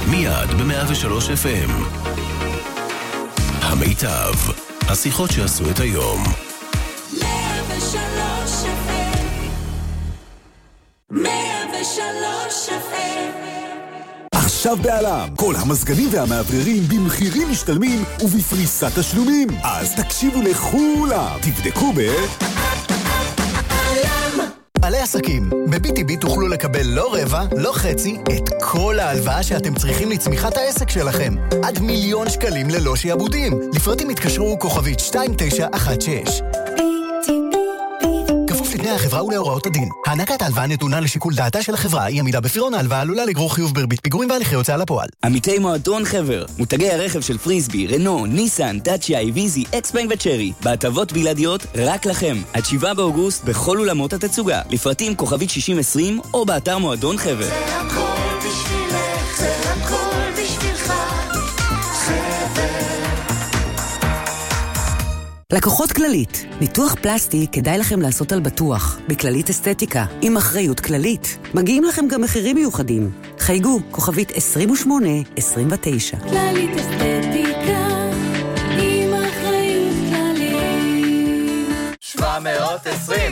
מיד ב-103 FM. המיטב, השיחות שעשו את היום. 103 FM. 103 FM. עכשיו בעלם, כל המזגנים והמאווררים במחירים משתלמים ובפריסת תשלומים. אז תקשיבו לכולם, תבדקו בעלי עסקים, ב-BTB תוכלו לקבל לא רבע, לא חצי, את כל ההלוואה שאתם צריכים לצמיחת העסק שלכם. עד 1,000,000 שקלים ללא שיעבודים. לפרטים התקשרו כוכבית 2916. כפוף לתנאי החברה ולהוראות הדין. הענקת ההלוואה נתונה לשיקול דעתה של החברה, אי עמידה בפירעון ההלוואה עלולה לגרור חיוב בריבית פיגורים והליכי הוצאה לפועל. עמיתי מועדון חבר, מותגי הרכב של פריסבי, רנו, ניסן, דאצ'יה, איביזי, אקספנג וצ'רי, בהטבות בלעדיות רק לכם. עד 7 באוגוסט בכל אולמות התצוגה. לפרטים כוכבית 6020 או באתר מועדון חבר. זה הכל בשבילך, זה הכל בשבילך, חבר. לקוחות כללית, ניתוח פלסטי כדאי לכם לעשות על בטוח, בכללית אסתטיקה, עם אחריות כללית. מגיעים לכם גם מחירים מיוחדים. חייגו, כוכבית 2829. כללית אסתטיקה, עם אחריות כללית. 720!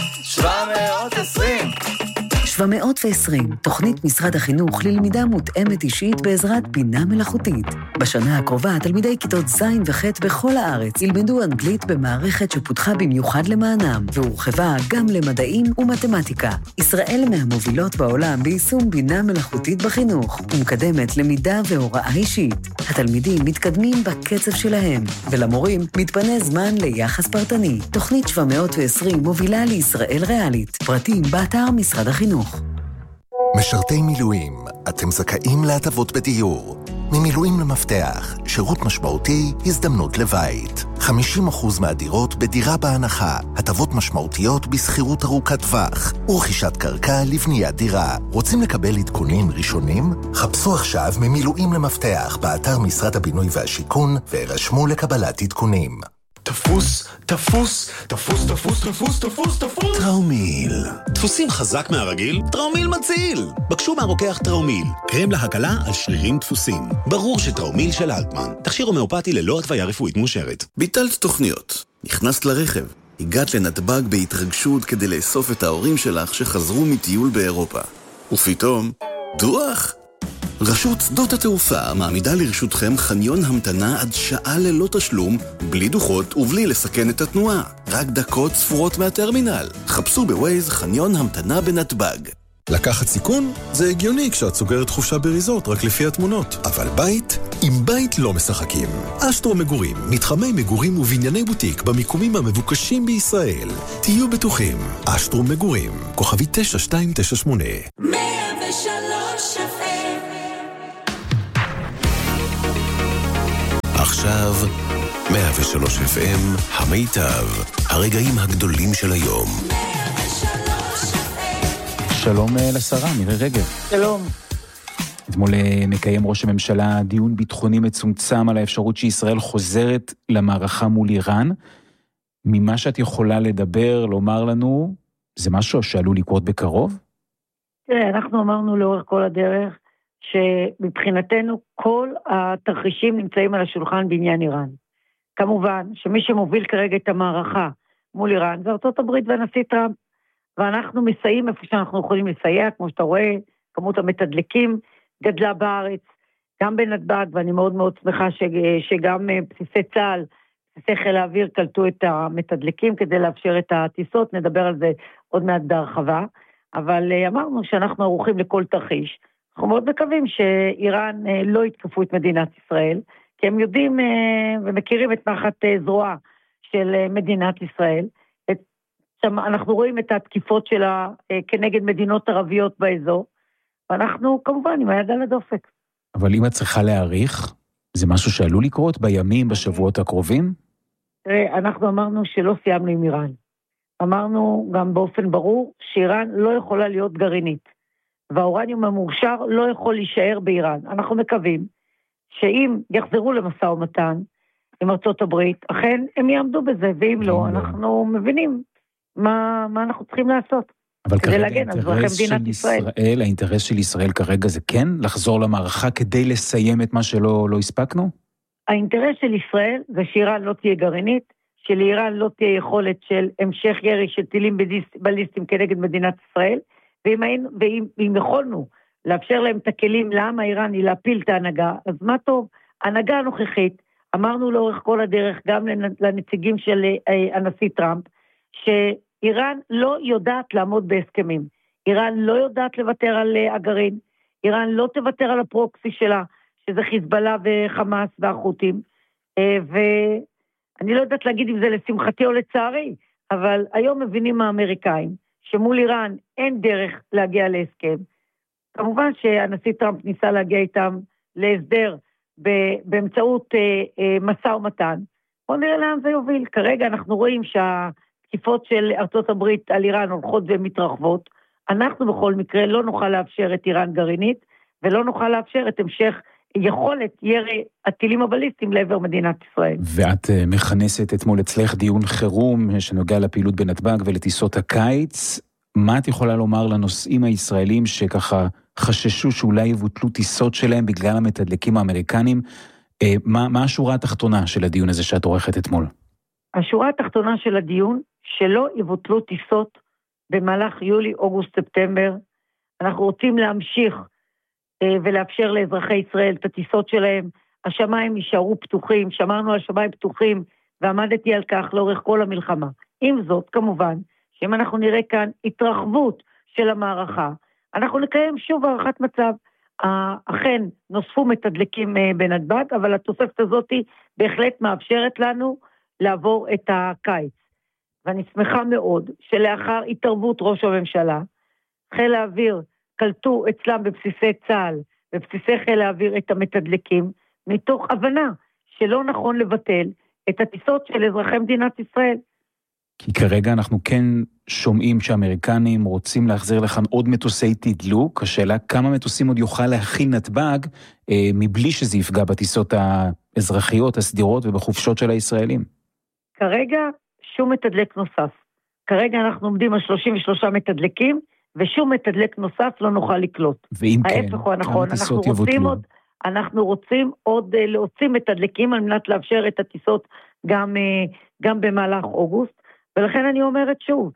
720! 720, תוכנית משרד החינוך ללמידה מותאמת אישית בעזרת בינה מלאכותית. בשנה הקרובה, תלמידי כיתות ז' וח' בכל הארץ ילמדו אנגלית במערכת שפותחה במיוחד למענם, והורחבה גם למדעים ומתמטיקה. ישראל מהמובילות בעולם ביישום בינה מלאכותית בחינוך, ומקדמת למידה והוראה אישית. התלמידים מתקדמים בקצב שלהם, ולמורים מתפנה זמן ליחס פרטני. תוכנית 720 מובילה לישראל ריאלית. פרטים באתר משרד החינוך. משרתי מילואים, אתם זכאים להטבות בדיור. ממילואים למפתח, שירות משמעותי, הזדמנות לבית. 50% מהדירות בדירה בהנחה, הטבות משמעותיות בסחירות ארוכת טווח, ורכישת קרקע לבניית דירה. רוצים לקבל עדכונים ראשונים? חפשו עכשיו ממילואים למפתח באתר משרד הבינוי והשיכון, והירשמו לקבלת עדכונים. תפוס, תפוס, תפוס, תפוס, תפוס, תפוס, תפוס. טראומיל. דפוסים חזק מהרגיל? טראומיל מציל. בקשו מהרוקח טראומיל. קרם להקלה על שרירים דפוסים. ברור שטראומיל של אלטמן. תכשיר הומאופתי ללא התוויה רפואית מאושרת. ביטלת תוכניות. נכנסת לרכב. הגעת לנתב"ג בהתרגשות כדי לאסוף את ההורים שלך שחזרו מטיול באירופה. ופתאום, דוח! רשות שדות התעופה מעמידה לרשותכם חניון המתנה עד שעה ללא תשלום, בלי דוחות ובלי לסכן את התנועה. רק דקות ספורות מהטרמינל. חפשו בווייז חניון המתנה בנתב"ג. לקחת סיכון? זה הגיוני כשאת סוגרת חופשה בריזורט רק לפי התמונות. אבל בית? עם בית לא משחקים. אשטרו מגורים, מתחמי מגורים ובנייני בוטיק במיקומים המבוקשים בישראל. תהיו בטוחים. אשטרו מגורים, כוכבי 9298. 103 FM. עכשיו 103 FM, המיטב, הרגעים הגדולים של היום. 103 FM. שלום לשרה, מירי רגב. שלום. אתמול מקיים ראש הממשלה דיון ביטחוני מצומצם על האפשרות שישראל חוזרת למערכה מול איראן. ממה שאת יכולה לדבר, לומר לנו, זה משהו שעלול לקרות בקרוב? תראה, אנחנו אמרנו לאורך כל הדרך, שמבחינתנו כל התרחישים נמצאים על השולחן בעניין איראן. כמובן שמי שמוביל כרגע את המערכה מול איראן זה ארצות הברית והנשיא טראמפ, ואנחנו מסייעים איפה שאנחנו יכולים לסייע, כמו שאתה רואה, כמות המתדלקים גדלה בארץ, גם בנתב"ג, ואני מאוד מאוד שמחה שגם בסיסי צה"ל, בסיסי חיל האוויר קלטו את המתדלקים כדי לאפשר את הטיסות, נדבר על זה עוד מעט בהרחבה, אבל אמרנו שאנחנו ערוכים לכל תרחיש, אנחנו מאוד מקווים שאיראן לא יתקפו את מדינת ישראל, כי הם יודעים ומכירים את נחת זרוע של מדינת ישראל. אנחנו רואים את התקיפות שלה כנגד מדינות ערביות באזור, ואנחנו כמובן עם היד על הדופק. אבל אם את צריכה להעריך, זה משהו שעלול לקרות בימים, בשבועות הקרובים? אנחנו אמרנו שלא סיימנו עם איראן. אמרנו גם באופן ברור שאיראן לא יכולה להיות גרעינית. והאורניום המאושר לא יכול להישאר באיראן. אנחנו מקווים שאם יחזרו למשא ומתן עם ארצות הברית, אכן הם יעמדו בזה, ואם לא, אנחנו מבינים מה אנחנו צריכים לעשות. אבל כדי להגן על אזרחי מדינת ישראל. האינטרס של ישראל כרגע זה כן לחזור למערכה כדי לסיים את מה שלא הספקנו? האינטרס של ישראל זה שאיראן לא תהיה גרעינית, שלאיראן לא תהיה יכולת של המשך ירי של טילים בליסטיים כנגד מדינת ישראל, ואם יכולנו לאפשר להם את הכלים לעם האיראני להפיל את ההנהגה, אז מה טוב, ההנהגה הנוכחית, אמרנו לאורך כל הדרך גם לנציגים של הנשיא טראמפ, שאיראן לא יודעת לעמוד בהסכמים, איראן לא יודעת לוותר על הגרעין, איראן לא תוותר על הפרוקסי שלה, שזה חיזבאללה וחמאס והחות'ים, ואני לא יודעת להגיד אם זה לשמחתי או לצערי, אבל היום מבינים האמריקאים, שמול איראן אין דרך להגיע להסכם, כמובן שהנשיא טראמפ ניסה להגיע איתם להסדר באמצעות משא ומתן, בוא נראה לאן זה יוביל, כרגע אנחנו רואים שהתקיפות של ארצות הברית על איראן הולכות ומתרחבות, אנחנו בכל מקרה לא נוכל לאפשר את איראן גרעינית, ולא נוכל לאפשר את המשך יכולת ירי הטילים הבליסטיים לעבר מדינת ישראל. ואת מכנסת אתמול אצלך דיון חירום שנוגע לפעילות בנתב"ג ולטיסות הקיץ, מה את יכולה לומר לנוסעים הישראלים שככה חששו שאולי יבוטלו טיסות שלהם בגלל המתדלקים האמריקנים? מה השורה התחתונה של הדיון הזה שאת עורכת אתמול? השורה התחתונה של הדיון, שלא יבוטלו טיסות במהלך יולי, אוגוסט, ספטמבר. אנחנו רוצים להמשיך ולאפשר לאזרחי ישראל את הטיסות שלהם. השמיים יישארו פתוחים, שמרנו על שמיים פתוחים, ועמדתי על כך לאורך כל המלחמה. עם זאת, כמובן, שאם אנחנו נראה כאן התרחבות של המערכה, אנחנו נקיים שוב הערכת מצב. אכן נוספו מתדלקים בנתב"ג, אבל התוספת הזאת בהחלט מאפשרת לנו לעבור את הקיץ. ואני שמחה מאוד שלאחר התערבות ראש הממשלה, חיל האוויר קלטו אצלם בבסיסי צה"ל, בבסיסי חיל האוויר את המתדלקים, מתוך הבנה שלא נכון לבטל את הטיסות של אזרחי מדינת ישראל. כי כרגע אנחנו כן שומעים שהאמריקנים רוצים להחזיר לכאן עוד מטוסי תדלוק, השאלה כמה מטוסים עוד יוכל להכיל נתב"ג, מבלי שזה יפגע בטיסות האזרחיות, הסדירות ובחופשות של הישראלים. כרגע שום מתדלק נוסף. כרגע אנחנו עומדים על 33 מתדלקים, ושום מתדלק נוסף לא נוכל לקלוט. ואם כן, כמה טיסות יבוטלו? אנחנו רוצים עוד להוציא מתדלקים על מנת לאפשר את הטיסות גם במהלך אוגוסט, ולכן אני אומרת שוב,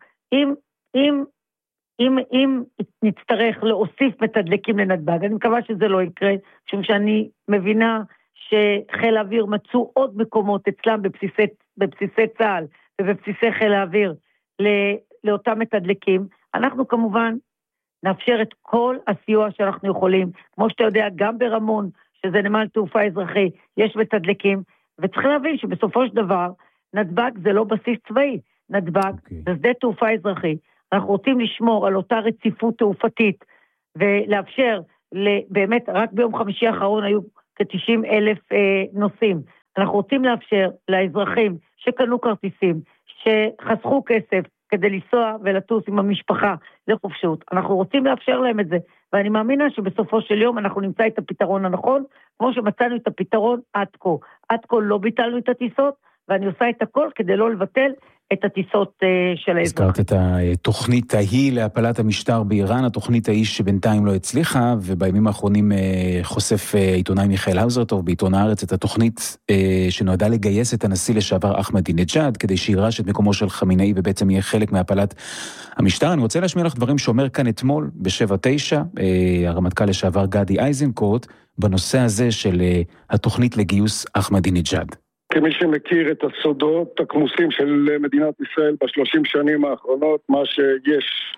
אם נצטרך להוסיף מתדלקים לנתב"ג, אני מקווה שזה לא יקרה, משום שאני מבינה שחיל האוויר מצאו עוד מקומות אצלם בבסיסי צה"ל ובבסיסי חיל האוויר לאותם מתדלקים, אנחנו כמובן נאפשר את כל הסיוע שאנחנו יכולים, כמו שאתה יודע, גם ברמון, שזה נמל תעופה אזרחי, יש מתדלקים, וצריך להבין שבסופו של דבר, נתב"ג זה לא בסיס צבאי, נתב"ג זה שדה תעופה אזרחי, אנחנו רוצים לשמור על אותה רציפות תעופתית, ולאפשר, באמת רק ביום חמישי האחרון היו כ-90,000 נוסעים, אנחנו רוצים לאפשר לאזרחים שקנו כרטיסים, שחסכו כסף, כדי לנסוע ולטוס עם המשפחה לחופשות. אנחנו רוצים לאפשר להם את זה, ואני מאמינה שבסופו של יום אנחנו נמצא את הפתרון הנכון, כמו שמצאנו את הפתרון עד כה. עד כה לא ביטלנו את הטיסות, ואני עושה את הכל כדי לא לבטל את הטיסות של האזרח. הזכרת את התוכנית ההיא להפלת המשטר באיראן, התוכנית ההיא שבינתיים לא הצליחה, ובימים האחרונים חושף עיתונאי מיכאל האוזרטוב בעיתון הארץ את התוכנית שנועדה לגייס את הנשיא לשעבר אחמדינג'אד, כדי שירש את מקומו של חמינאי ובעצם יהיה חלק מהפלת המשטר. אני רוצה להשמיע לך דברים שאומר כאן אתמול ב-7-9, הרמטכ"ל לשעבר גדי איזנקוט, בנושא הזה של התוכנית לגיוס אחמדינג'אד. כמי שמכיר את הסודות הכמוסים של מדינת ישראל ב30 שנים האחרונות, מה שיש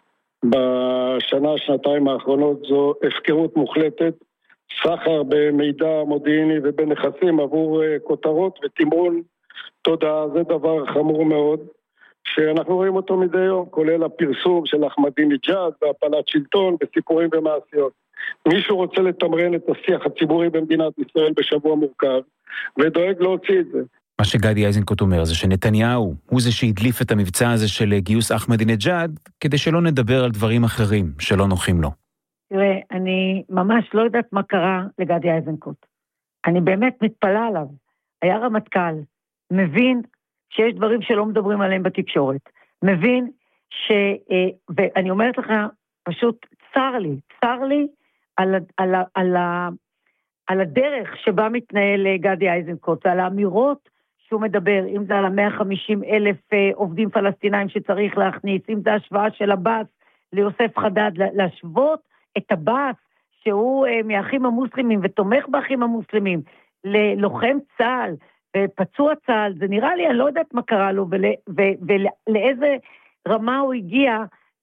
שנתיים האחרונות זו הפקרות מוחלטת, סחר במידע מודיעיני ובנכסים עבור כותרות ותמרון תודעה, זה דבר חמור מאוד, שאנחנו רואים אותו מדי יום, כולל הפרסום של אחמדינג'אד והפלת שלטון וסיפורים ומעשיות. מישהו רוצה לתמרן את השיח הציבורי במדינת ישראל בשבוע מורכב, ודואג להוציא את זה. מה שגדי איזנקוט אומר זה שנתניהו הוא זה שהדליף את המבצע הזה של גיוס אחמדינג'אד, כדי שלא נדבר על דברים אחרים שלא נוחים לו. תראה, אני ממש לא יודעת מה קרה לגדי איזנקוט. אני באמת מתפלא עליו. היה רמטכ"ל, מבין שיש דברים שלא מדברים עליהם בתקשורת. מבין ואני אומרת לך, פשוט צר לי על הדרך שבה מתנהל גדי איזנקוט, על האמירות שהוא מדבר, אם זה על 150,000 עובדים פלסטינאים שצריך להכניס, אם זה השוואה של הבאס ליוסף חדד, להשוות את הבאס, שהוא מהאחים המוסלמים ותומך באחים המוסלמים, ללוחם צה"ל ופצוע צה"ל, זה נראה לי, אני לא יודעת מה קרה לו, ולאיזה רמה הוא הגיע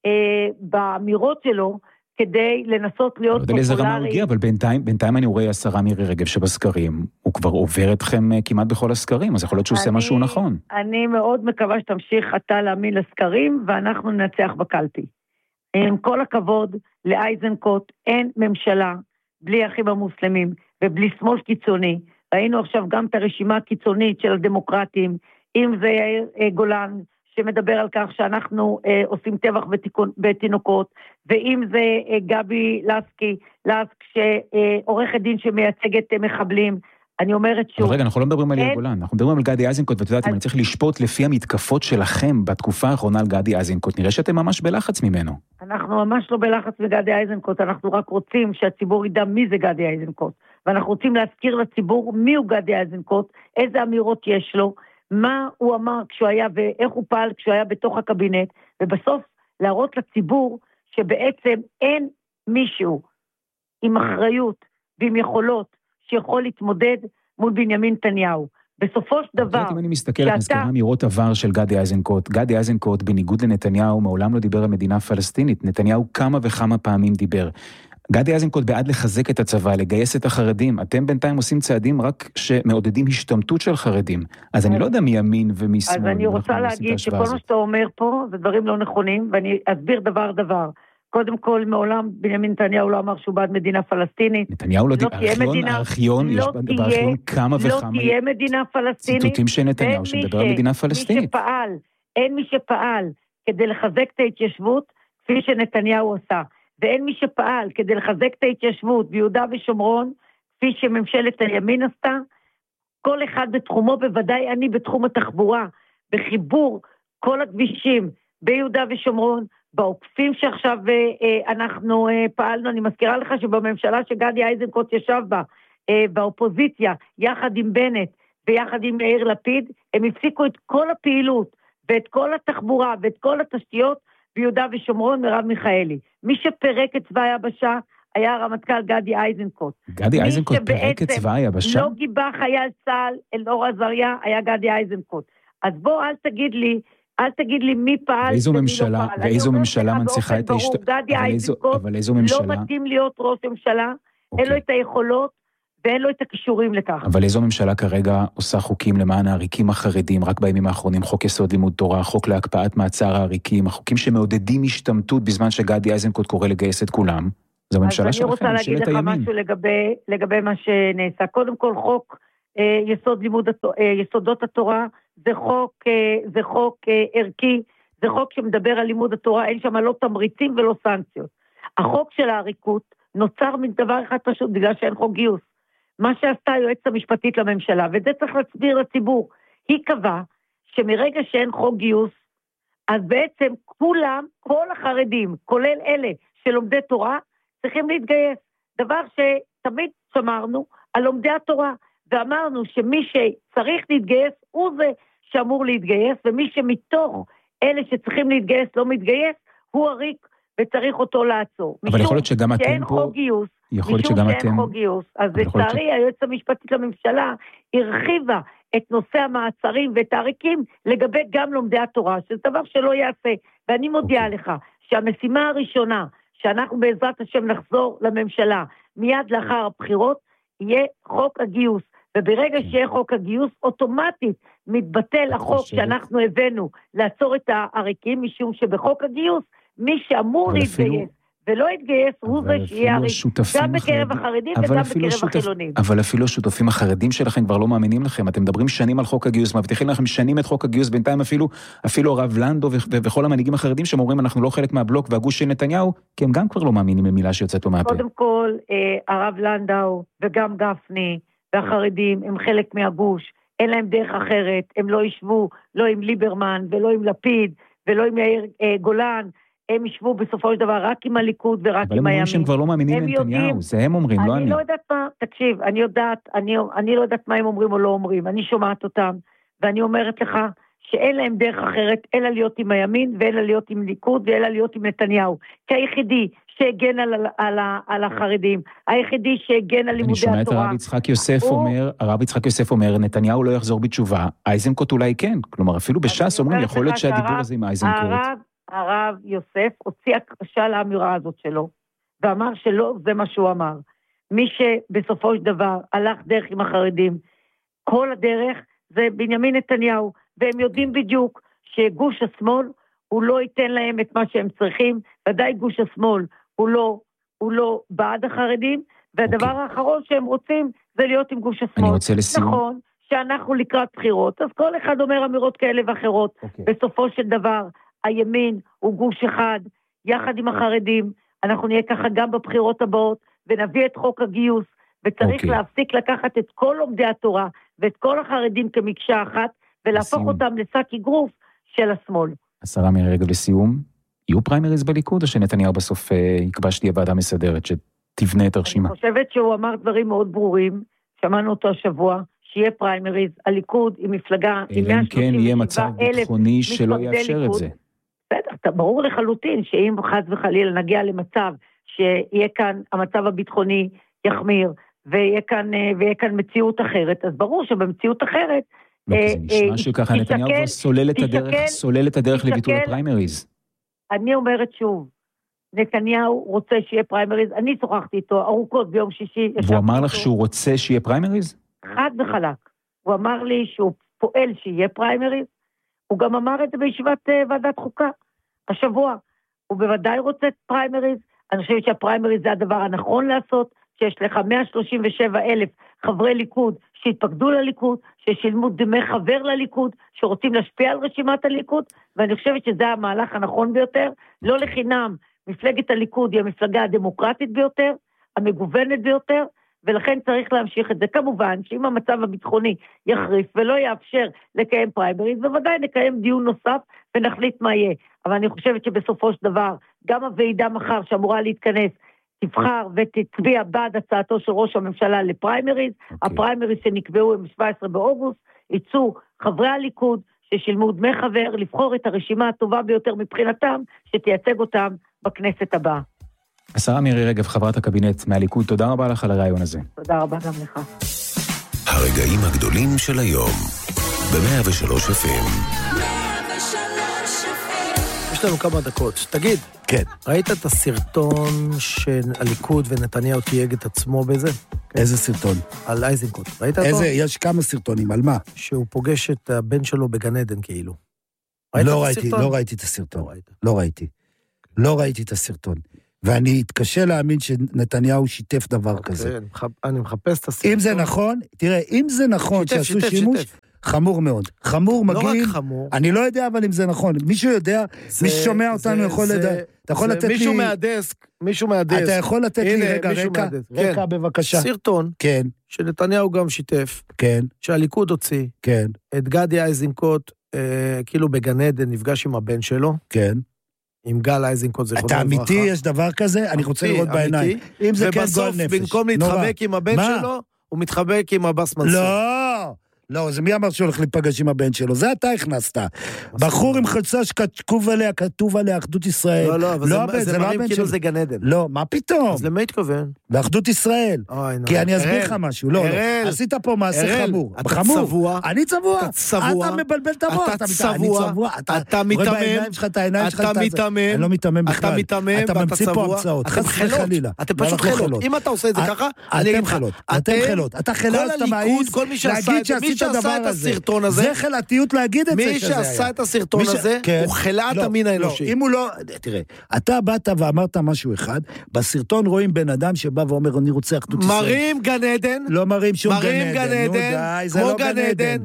באמירות שלו, כדי לנסות להיות פופולרי. לאיזה רמה הוא הגיע, אבל בינתיים אני רואה השרה מירי רגב שבסקרים, הוא כבר עובר אתכם כמעט בכל הסקרים, אז יכול להיות שהוא עושה משהו נכון. אני מאוד מקווה שתמשיך אתה להאמין לסקרים, ואנחנו ננצח בקלפי. עם כל הכבוד לאייזנקוט, אין ממשלה בלי האחים המוסלמים, ובלי שמאל קיצוני. ראינו עכשיו גם את הרשימה הקיצונית של הדמוקרטים, אם זה יאיר גולן, שמדבר על כך שאנחנו עושים טבח בתינוקות, ואם זה גבי לסק, שעורכת דין שמייצגת מחבלים, אני אומרת שוב. אבל רגע, אנחנו לא מדברים על יאיר גולן, אנחנו מדברים על גדי איזנקוט, ואת יודעת, אם אני צריך לשפוט לפי המתקפות שלכם בתקופה האחרונה על גדי איזנקוט, נראה שאתם ממש בלחץ ממנו. אנחנו ממש לא בלחץ מגדי איזנקוט, אנחנו רק רוצים שהציבור ידע מי זה גדי איזנקוט, ואנחנו רוצים להזכיר לציבור מי הוא גדי איזנקוט, איזה אמירות יש לו, מה הוא אמר כשהוא היה ואיך הוא פעל כשהוא היה בתוך הקבינט, ובסוף להראות לציבור שבעצם אין מישהו עם אחריות ועם יכולות שיכול להתמודד מול בנימין נתניהו. בסופו של דבר... אם אני מסתכל על מזכירה אמירות עבר של גדי איזנקוט, גדי איזנקוט בניגוד לנתניהו מעולם לא דיבר על מדינה פלסטינית, נתניהו כמה וכמה פעמים דיבר. גדי איזנקוט בעד לחזק את הצבא, לגייס את החרדים. אתם בינתיים עושים צעדים רק שמעודדים השתמטות של חרדים. אז אני לא יודע מי ימין ומי שמאל. אז אני רוצה להגיד שכל מה שאתה אומר פה זה דברים לא נכונים, ואני אסביר דבר. קודם כל, מעולם בנימין נתניהו לא אמר שהוא בעד מדינה פלסטינית. נתניהו לא דיבר, הארכיון, יש בארכיון כמה וכמה... לא תהיה מדינה פלסטינית. ציטוטים של נתניהו שמדבר על מדינה פלסטינית. אין מי שפעל כדי לחזק את ההתיישבות, כפי שנתניהו עושה. ואין מי שפעל כדי לחזק את ההתיישבות ביהודה ושומרון, כפי שממשלת הימין עשתה, כל אחד בתחומו, בוודאי אני בתחום התחבורה, בחיבור כל הכבישים ביהודה ושומרון, בעוקפים שעכשיו אנחנו פעלנו, אני מזכירה לך שבממשלה שגדי איזנקוט ישב בה, באופוזיציה, יחד עם בנט ויחד עם יאיר לפיד, הם הפסיקו את כל הפעילות ואת כל התחבורה ואת כל התשתיות ביהודה ושומרון, מרב מיכאלי. מי שפרק את צבא היבשה היה הרמטכ"ל גדי איזנקוט. גדי איזנקוט פרק את צבא היבשה? לא גיבה חייל צה"ל, אלאור עזריה, היה גדי איזנקוט. אז בוא, אל תגיד לי מי פעל ואיזו ממשלה מנציחה את ההשתתפות. גדי איזנקוט לא מתאים להיות ראש ממשלה, אין לו את היכולות ואין לו את הכישורים לכך. אבל איזו ממשלה כרגע עושה חוקים למען העריקים החרדים, רק בימים האחרונים, חוק יסוד לימוד תורה, חוק להקפאת מעצר העריקים, החוקים שמעודדים השתמטות בזמן שגדי איזנקוט קורא לגייס את כולם, זו ממשלה שלכם, אז אני רוצה להגיד לך משהו לגבי מה שנעשה. קודם כל, חוק יסודות התורה, זה חוק ערכי, זה חוק שמדבר על לימוד התורה, אין שם לא תמריצים ולא סנקציות. החוק של העריקות נוצר מדבר אחד פשוט, בגלל שאין חוק גיוס. מה שעשתה היועצת המשפטית לממשלה, וזה צריך להסביר לציבור, היא קבעה שמרגע שאין חוק גיוס, אז בעצם כולם, כל החרדים, כולל אלה שלומדי תורה, צריכים להתגייס. דבר שתמיד שמרנו על לומדי התורה, ואמרנו שמי שצריך להתגייס, הוא זה שאמור להתגייס, ומי שמתוך אלה שצריכים להתגייס לא מתגייס, הוא עריק וצריך אותו לעצור. אבל יכול להיות שגם אתם פה... שאין חוק גיוס, משום שאין חוק גיוס. אז לצערי, היועצת המשפטית לממשלה הרחיבה את נושא המעצרים ואת העריקים לגבי גם לומדי התורה, שזה דבר שלא יעשה. ואני מודיעה לך שהמשימה הראשונה, שאנחנו בעזרת השם נחזור לממשלה מיד לאחר הבחירות, יהיה חוק הגיוס. וברגע שיהיה חוק הגיוס, אוטומטית מתבטל החוק שאנחנו הבאנו לעצור את העריקים, משום שבחוק הגיוס, מי שאמור להתגייס ולא יתגייס, הוא זה שיהיה עריק, גם בקרב החרדים וגם בקרב החילונים. אבל אפילו השותפים החרדים שלכם כבר לא מאמינים לכם, אתם מדברים שנים על חוק הגיוס, מבטיחים לכם שנים את חוק הגיוס, בינתיים אפילו הרב לנדו וכל המנהיגים החרדים שאומרים אנחנו לא חלק מהבלוק והגוש של נתניהו, כי הם גם כבר לא מאמינים במילה שיוצאת לו מהפה. קודם כל, הרב לנדו וגם גפני והחרדים הם חלק מהגוש, אין להם דרך אחרת, הם לא ישבו לא עם ליברמן ולא עם לפיד ולא עם יאיר גולן, הם ישבו בסופו של דבר רק עם הליכוד ורק עם הימין. אבל הם אומרים שהם כבר לא מאמינים לנתניהו, זה הם אומרים, לא אני. אני לא יודעת מה, תקשיב, אני לא יודעת מה הם אומרים או לא אומרים, אני שומעת אותם, ואני אומרת לך שאין להם דרך אחרת, אלא להיות עם הימין, ואלא להיות עם ליכוד, ואלא להיות עם נתניהו. כי היחידי שהגן על החרדים, היחידי שהגן על לימודי התורה. אני שומע את הרב יצחק יוסף אומר, נתניהו לא יחזור בתשובה, אייזנקוט אולי כן, כלומר אפילו בש"ס אומרים, יכול להיות שהדיבור הזה עם אייזנקוט. הרב יוסף הוציא הקשה לאמירה הזאת שלו, ואמר שלא זה מה שהוא אמר. מי שבסופו של דבר הלך דרך עם החרדים, כל הדרך זה בנימין נתניהו, והם יודעים בדיוק שגוש השמאל הוא לא ייתן להם את מה שהם צריכים, ודאי גוש השמאל הוא לא בעד החרדים, והדבר האחרון שהם רוצים זה להיות עם גוש השמאל. אני רוצה לסיום. נכון שאנחנו לקראת בחירות, אז כל אחד אומר אמירות כאלה ואחרות. בסופו של דבר הימין הוא גוש אחד, יחד עם החרדים, אנחנו נהיה ככה גם בבחירות הבאות, ונביא את חוק הגיוס, וצריך להפסיק לקחת את כל לומדי התורה, ואת כל החרדים כמקשה אחת, ולהפוך אותם לשק אגרוף של השמאל. השרה מירי רגב לסיום, יהיו פריימריז בליכוד, או שנתניהו בסוף יקבע שתהיה ועדה מסדרת, שתבנה את הרשימה? אני חושבת שהוא אמר דברים מאוד ברורים, שמענו אותו השבוע, שיהיה פריימריז, הליכוד עם מפלגה, עם 137,000 כן, יהיה מצב ביטחוני שלא יאפשר את זה. בסדר, ברור לחלוטין שאם חס וחלילה נגיע למצב שיהיה כאן המצב הביטחוני יחמיר, ויהיה כאן מציאות אחרת, אז ברור שבמציאות אחרת זה נשמע שככה נתניהו סולל את הדרך לביטול הפריימריז. אני אומרת שוב, נתניהו רוצה שיהיה פריימריז, אני שוחחתי איתו ארוכות ביום שישי. והוא אמר לך שהוא רוצה שיהיה פריימריז? חד וחלק. הוא אמר לי שהוא פועל שיהיה פריימריז, הוא גם אמר את זה בישיבת ועדת חוקה השבוע. הוא בוודאי רוצה פריימריז, אני חושבת שהפריימריז זה הדבר הנכון לעשות, שיש לך 137,000 חברי ליכוד שהתפקדו לליכוד, ששילמו דמי חבר לליכוד, שרוצים להשפיע על רשימת הליכוד, ואני חושבת שזה המהלך הנכון ביותר. לא לחינם, מפלגת הליכוד היא המפלגה הדמוקרטית ביותר, המגוונת ביותר, ולכן צריך להמשיך את זה. כמובן שאם המצב הביטחוני יחריף ולא יאפשר לקיים פריימריז, בוודאי נקיים דיון נוסף ונחליט מה יהיה. אבל אני חושבת שבסופו של דבר, גם הוועידה מחר שאמורה להתכנס, תבחר ותצביע בעד הצעתו של ראש הממשלה לפריימריז. הפריימריז שנקבעו הם 17 באוגוסט, יצאו חברי הליכוד ששילמו דמי חבר, לבחור את הרשימה הטובה ביותר מבחינתם, שתייצג אותם בכנסת הבאה. השרה מירי רגב, חברת הקבינט מהליכוד, תודה רבה לך על הרעיון הזה. תודה רבה גם לך. הרגעים הגדולים של היום, ב-103 FM. יש לנו כמה דקות. תגיד, כן. ראית את הסרטון שהליכוד ונתניהו תייג את עצמו בזה? איזה סרטון? על אייזנקוט. ראית איזה, אותו? יש כמה סרטונים, על מה? שהוא פוגש את הבן שלו בגן עדן כאילו. לא ראיתי את הסרטון. לא ראיתי את הסרטון. ואני אתקשה להאמין שנתניהו שיתף דבר כזה. אני מחפש את הסרטון. אם זה נכון, תראה, אם זה נכון שעשו שימוש, חמור מאוד. חמור מגיעים, אני לא יודע אבל אם זה נכון. מישהו יודע, מי ששומע אותנו יכול לדעת. אתה יכול לתת לי... מישהו מהדסק. אתה יכול לתת לי רקע בבקשה. סרטון. כן. שנתניהו גם שיתף. כן. שהליכוד הוציא. כן. את גדי אייזנקוט, כאילו בגן עדן, נפגש עם הבן שלו. כן. עם גל אייזנקוט, זה אתה אמיתי, יש דבר כזה? אני רוצה לראות בעיניים. אם זה כן גועל נפש. ובסוף, במקום להתחבק עם הבן שלו, הוא מתחבק עם הבס מנסור. לא, זה מי אמר שהולך להיפגש עם הבן שלו? זה אתה הכנסת. בחור עם חולצה כתוב עליה אחדות ישראל. לא, אבל זה מראים כאילו זה גן עדן. לא, מה פתאום? אז למה התכוון? באחדות ישראל. כי אני אסביר לך משהו. לא, עשית פה מעשה חמור. אתה צבוע. אני צבוע. אתה מבלבל את המוח. אתה צבוע. אתה מיתמם. אתה מיתמם. אני לא מיתמם בכלל. אתה מיתמם. אתה ממציא פה המצאות. חס וחלילה. אתם פשוט חילות. אם אתה עושה את זה ככה, אני אגיד לך. אתם חילות. אתה חילת, אתה מעיז להגיד שעשית הדבר הזה. זה חילתיות להגיד את זה. מי שעשה את הסרטון הזה, הוא חילת המין האנושי. אם הוא לא, תראה, אתה באת ואמרת משהו אחד, בסרטון רואים בן אדם שבא ואומר, אני רוצה אחדות ישראל. מראים גן עדן. לא מראים שום גן עדן. מראים גן עדן, כמו גן עדן.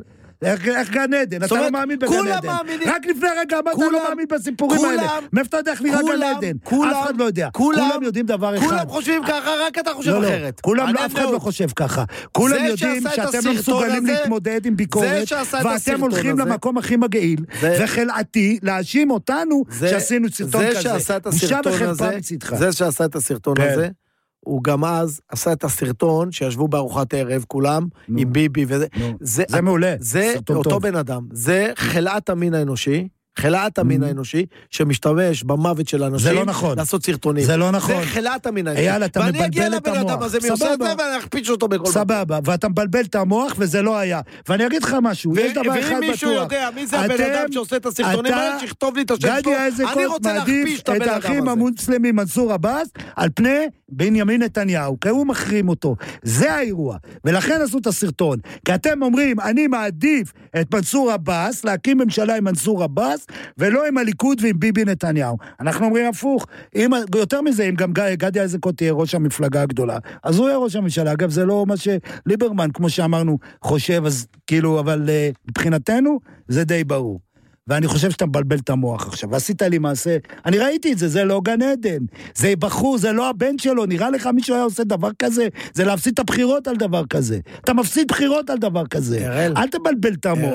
איך גן עדן? אתה לא מאמין בגן עדן. רק לפני רגע אמרת לא מאמין בסיפורים האלה. מאיפה אתה יודע איך נראה גן עדן? אף אחד לא יודע. כולם יודעים דבר אחד. כולם חושבים ככה, רק אתה חושב אחרת. כולם, אף אחד לא חושב ככה. כולם יודעים שאתם לא מסוגלים להתמודד עם ביקורת, ואתם הולכים למקום הכי מגעיל, וחלעתי להאשים אותנו שעשינו סרטון כזה. בושה וחרפה מצדך. זה שעשה את הסרטון הזה, הוא גם אז עשה את הסרטון שישבו בארוחת ערב כולם, עם ביבי וזה. זה מעולה. זה אותו בן אדם. זה חלאת המין האנושי, חלאת המין האנושי, שמשתמש במוות של אנשים, זה לא נכון. לעשות סרטונים. זה לא נכון. זה חלאת המין האנושי. אייל, אתה מבלבל את המוח. סבבה. ואני אכפיש אותו בכל מקום. סבבה, ואתה מבלבל את המוח, וזה לא היה. ואני אגיד לך משהו, יש דבר אחד בטוח. ואם מישהו יודע מי זה הבן אדם שעושה את הסרטונים האלה, שיכתוב לי את השם שלו, אני רוצה להכפיש את הבן אדם הזה. את האחים המוסלמים מנסור עבאס, על פני בנימין נתניהו, כי הוא מחרים אותו. זה האירוע. ולכן עשו את הסרטון. כי אתם אומרים, אני מעדיף את מנסור עבאס, להקים ממשלה עם מנסור עבאס, ולא עם הליכוד ועם ביבי נתניהו. אנחנו אומרים הפוך. יותר מזה, אם גם גדי איזנקוט תהיה ראש המפלגה הגדולה, אז הוא יהיה ראש הממשלה. אגב, זה לא מה שליברמן, כמו שאמרנו, חושב, אז כאילו, אבל מבחינתנו, זה די ברור. ואני חושב שאתה מבלבל את המוח עכשיו, ועשית לי מעשה, אני ראיתי את זה, זה לא גן עדן, זה בחור, זה לא הבן שלו, נראה לך מישהו היה עושה דבר כזה, זה להפסיד את הבחירות על דבר כזה, אתה מפסיד בחירות על דבר כזה, אל תבלבל את המוח.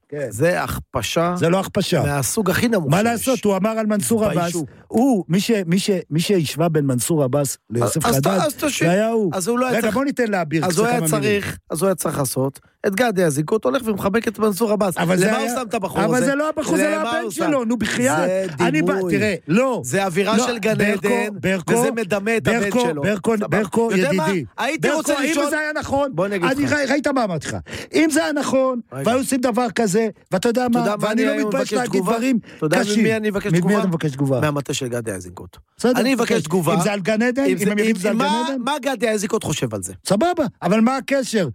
זה הכפשה, זה לא הכפשה, מהסוג הכי נמוך. מה לעשות, הוא אמר על מנסור עבאס, הוא, מי שישבה בין מנסור עבאס ליוסף חדד, זה היה הוא. רגע, בוא ניתן להביר קצת כמה מילים. אז הוא היה צריך לעשות, את גדי איזנקוט הולך ומחבק את מנסור עבאס. למה הוא שם את הבחור הזה? אבל זה לא הבחור, זה לא הבן שלו, נו בחייאת. זה דימוי. תראה, לא. זה אווירה של גן עדן, וזה מדמה את הבן שלו. ברקו, ידידי. הייתי רוצה לשאול... אם זה היה נכון, בוא נגיד לך. ראית מה אמרתי לך. אם זה היה נכון, והיו עושים דבר כזה, ואתה יודע מה, ואני לא מתבייש להגיד דברים קשים. אתה יודע ממי אני אבקש תגובה? ממי אתה מבקש תגובה? מהמטה של גדי איזנקוט. אני אבקש תגובה. אם זה על גן עדן, אם הם יודעים שזה על גן עדן? מה גדי איזנקוט חושב על זה? סבבה, אבל מה הקשר?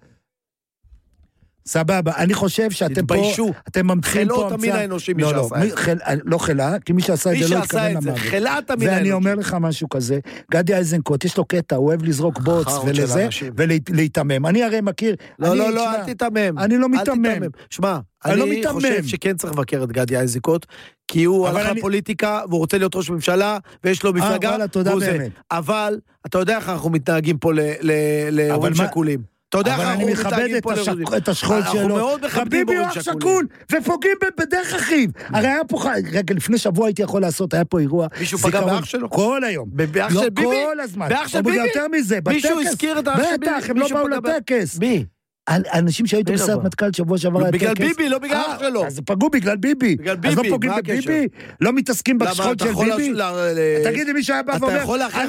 סבבה, אני חושב שאתם פה, אתם ממתחים פה חלות המין האנושי מי שעשה את זה. לא חלה, כי מי שעשה את זה לא התכוון למוות. חלאת המין האנושי. ואני אומר לך משהו כזה, גדי איזנקוט, יש לו קטע, הוא אוהב לזרוק בוץ ולזה, ולהתאמם. אני הרי מכיר... לא, אל תתאמם. אני לא מתאמם. שמע, אני חושב שכן צריך לבקר את גדי איזנקוט, כי הוא הלך לפוליטיקה, והוא רוצה להיות ראש ממשלה, ויש לו מפלגה, אבל אתה יודע איך אנחנו מתנהגים פה להורים שכולים. אבל אני מכבד את השכול שלו. אנחנו מאוד מכבדים ביבי הוא אח שקול, ופוגעים בדרך אחיו. הרי היה פה, רגע, לפני שבוע הייתי יכול לעשות, היה פה אירוע. מישהו פגע באח שלו? כל היום. באח של ביבי? כל הזמן. באח של ביבי? יותר מזה, בטקס. מישהו הזכיר את האח של ביבי? בטח, הם לא באו לטקס. מי? אנשים שהיו בסרט מטכ"ל שבוע שעבר היה טקס. בגלל ביבי, לא בגלל אח שלו. אז פגעו בגלל ביבי. אז לא פוגעים בביבי? לא מתעסקים בשכול של ביבי? תגיד לי מי שהיה בא ואומר,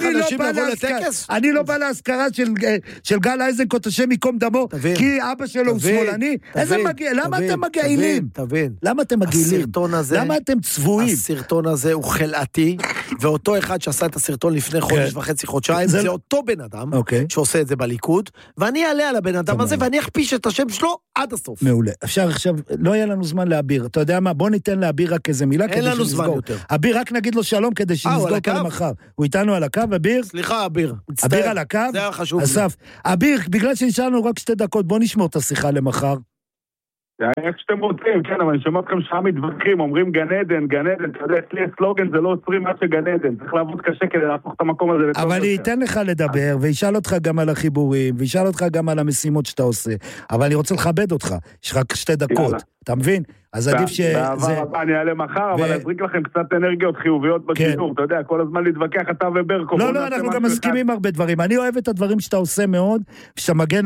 אני לא בא להזכרה של גל איזנקוט השם יקום דמו, כי אבא שלו הוא שמאלני. למה אתם מגעילים? למה אתם מגעילים? למה אתם צבועים? הסרטון הזה הוא חלעתי, ואותו אחד שעשה את הסרטון לפני חודש וחצי, חודשיים, זה אותו בן אדם שעושה את זה בליכוד, ואני אעלה על הבן אדם הזה, ואני אכפיש את השם שלו עד הסוף. מעולה. אפשר עכשיו, לא יהיה לנו זמן להביר. אתה יודע מה? בוא ניתן להביר רק איזה מילה כדי שנסגור. אביר, רק נגיד לו שלום כדי שנסגור אותו למחר. הוא איתנו על הקו, אביר? סליחה, אביר. אביר על הקו? זה היה חשוב. אסף, אביר, בגלל שנשארנו רק 2 דקות, בוא נשמור את השיחה למחר. איך שאתם רוצים, כן, אבל אני שומע אתכם שעה מתווכחים, אומרים גן עדן, אתה יודע, אצלי הסלוגן זה לא עוצרים עד שגן עדן, צריך לעבוד קשה כדי להפוך את המקום הזה. אבל אני אתן לך לדבר, וישאל אותך גם על החיבורים, וישאל אותך גם על המשימות שאתה עושה, אבל אני רוצה לכבד אותך, יש רק 2 דקות, אתה מבין? אז עדיף אני אעלה מחר, אבל אזריק לכם קצת אנרגיות חיוביות בשידור, אתה יודע, כל הזמן להתווכח אתה וברקו. לא, אנחנו גם מסכימים הרבה דברים. אני אוהב את הדברים שאתה עושה מאוד, שאתה מגן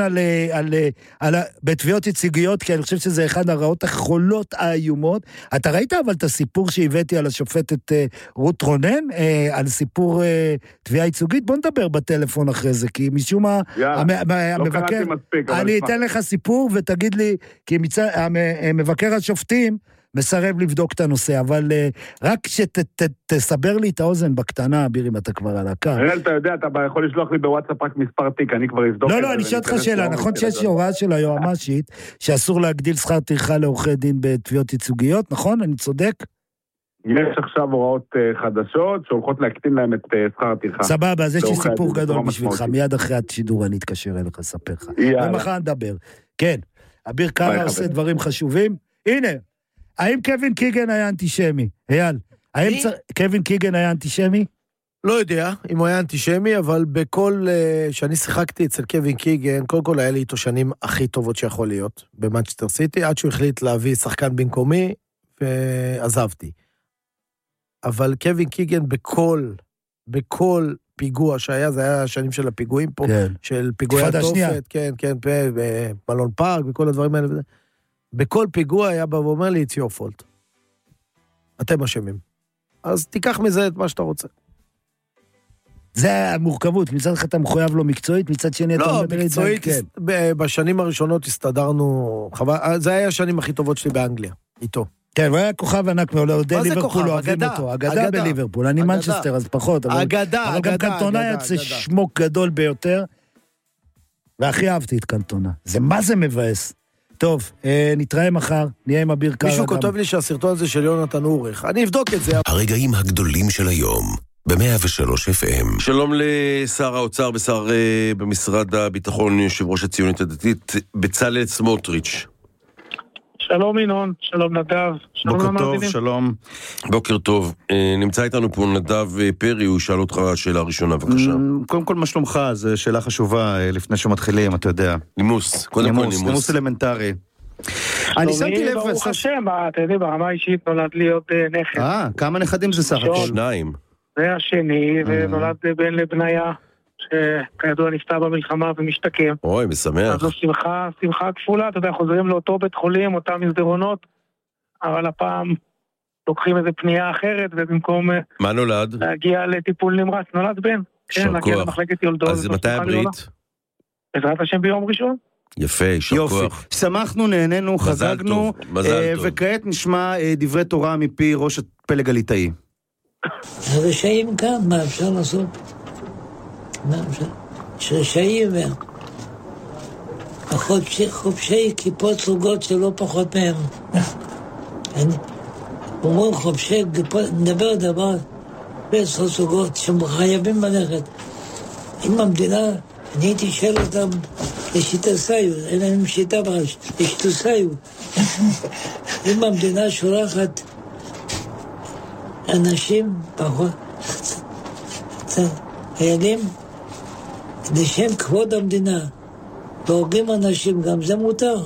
בתביעות ייצוגיות, כי אני חושב שזה אחד הרעות החולות האיומות. אתה ראית אבל את הסיפור שהבאתי על השופטת רות רונן, על סיפור תביעה ייצוגית? בוא נדבר בטלפון אחרי זה, כי משום מה המבקר... אני אתן לך סיפור ותגיד לי, כי מבקר השופטים מסרב לבדוק את הנושא, אבל רק שתסבר לי את האוזן בקטנה, אביר, אם אתה כבר על הקו. אתה יודע, אתה יכול לשלוח לי בוואטסאפ רק מספר תיק, אני כבר אבדוק. לא, אני שואל אותך שאלה, נכון שיש הוראה של היועמ"שית, שאסור להגדיל שכר טרחה לעורכי דין בתביעות ייצוגיות, נכון? אני צודק? יש עכשיו הוראות חדשות, שהולכות להקטין להם את שכר הטרחה. סבבה, אז יש לי סיפור גדול בשבילך, מיד אחרי השידור אני אתקשר אליך, אספר לך. ומחר נדבר. כן. אביר קארה עושה דברים חשובים. הנה, האם קווין קיגן היה אנטישמי? אייל, האם קווין קיגן היה אנטישמי? לא יודע אם הוא היה אנטישמי, אבל בכל שאני שיחקתי אצל קווין קיגן, קודם כל היה לי איתו שנים הכי טובות שיכול להיות במנצ'סטר סיטי, עד שהוא החליט להביא שחקן במקומי, ועזבתי. אבל קווין קיגן בכל פיגוע שהיה, זה היה השנים של הפיגועים פה, כן. של פיגועי התופת, כן, במלון פארק וכל הדברים האלה, בכל פיגוע היה בא ואומר לי, it's your fault. אתם אשמים. אז תיקח מזה את מה שאתה רוצה. זה המורכבות, מצד אחד אתה מחויב לו מקצועית, מצד שני אתה מדבר את זה. לא, מקצועית, בשנים הראשונות הסתדרנו, זה היה השנים הכי טובות שלי באנגליה, איתו. כן, הוא היה כוכב ענק מעולה, ליברפול אוהבים אותו, אגדה בליברפול, אני מנצ'סטר אז פחות, אבל גם קנטונה יצא שמוק גדול ביותר, והכי אהבתי את קנטונה, זה מה זה מבאס. טוב, נתראה מחר, נהיה עם אביר קארה. מישהו כותב לי שהסרטון הזה של יונתן אורך, אני אבדוק את זה. הרגעים הגדולים של היום, ב-103 FM. שלום לשר האוצר ושר במשרד הביטחון, יושב ראש הציונית הדתית, בצלאל סמוטריץ'. שלום ינון, שלום נדב. בוקר טוב, שלום. בוקר טוב. נמצא איתנו פה נדב פרי, הוא שאל אותך שאלה ראשונה, בבקשה. קודם כל, מה שלומך? זו שאלה חשובה לפני שמתחילים, אתה יודע. נימוס, קודם כל נימוס. נימוס אלמנטרי. אני שמתי לב... ברוך השם, אתה יודע, ברמה האישית נולד לי עוד נכד. כמה נכדים זה סך הכל? 2. זה השני, ונולד בן לבניה, שכידוע נפטר במלחמה ומשתקם. אוי, משמח. אז זו שמחה כפולה, אתה יודע, חוזרים לאותו בית חולים, אותם מסדרונות, אבל הפעם לוקחים איזו פנייה אחרת, ובמקום... מה נולד? להגיע לטיפול נמרץ, נולד בן. כן, להגיע למחלקת יולדות. אז מתי הברית? בעזרת השם ביום ראשון. יפה, יישר כוח. שמחנו, נהנינו, חגגנו, וכעת נשמע דברי תורה מפי ראש הפלג הליטאי. הרשעים כאן, מה אפשר לעשות? יש רשעים חובשי כיפות סרוגות שלא פחות מהם. אומרים חובשי כיפות, נדבר דבר בעשר סרוגות שחייבים ללכת. אם המדינה, אני הייתי שואל אותם לשיטסיו, אין להם שיטה בראש, לשתוסיו. אם המדינה שולחת אנשים פחות, חיילים, לשם כבוד המדינה, והורגים אנשים, גם זה מותר.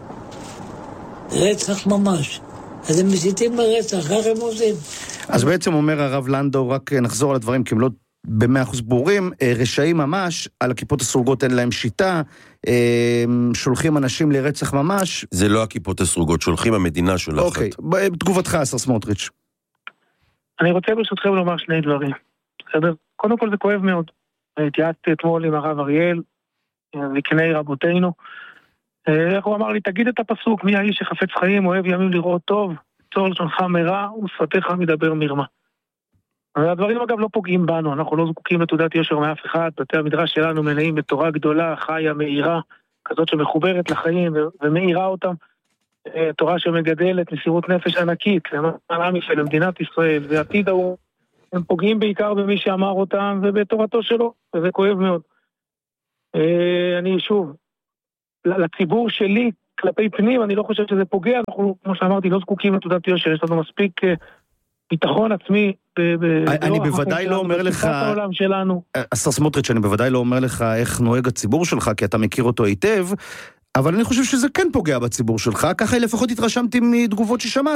רצח ממש. אז הם מסיתים לרצח, אחר הם עושים. אז בעצם אומר הרב לנדאו, רק נחזור על הדברים, כי הם לא ב100% ברורים, רשעים ממש, על הכיפות הסרוגות אין להם שיטה, שולחים אנשים לרצח ממש. זה לא הכיפות הסרוגות, שולחים המדינה שולחת. אוקיי, תגובתך, השר סמוטריץ'. אני רוצה ברשותכם לומר שני דברים. בסדר? קודם כל זה כואב מאוד. התייעצתי אתמול עם הרב אריאל, זקני רבותינו. הוא אמר לי, תגיד את הפסוק, מי האיש שחפץ חיים, אוהב ימים לראות טוב, צור לשונך מרע, ושפתיך מדבר מרמה. הדברים אגב לא פוגעים בנו, אנחנו לא זקוקים לתעודת יושר מאף אחד, בתי המדרש שלנו מלאים בתורה גדולה, חיה, מאירה, כזאת שמחוברת לחיים ומאירה אותם. תורה שמגדלת מסירות נפש ענקית, למען ישראל, למדינת ישראל, והעתיד ההוא, הם פוגעים בעיקר במי שאמר אותם ובתורתו שלו, וזה כואב מאוד. אני שוב, לציבור שלי, כלפי פנים, אני לא חושב שזה פוגע, אנחנו, כמו שאמרתי, לא זקוקים לתעודת יושר, יש לנו מספיק ביטחון עצמי. אני בוודאי לא אומר לך, השר סמוטריץ', אני בוודאי לא אומר לך איך נוהג הציבור שלך, כי אתה מכיר אותו היטב, אבל אני חושב שזה כן פוגע בציבור שלך, ככה לפחות התרשמתי מתגובות ששמעתי.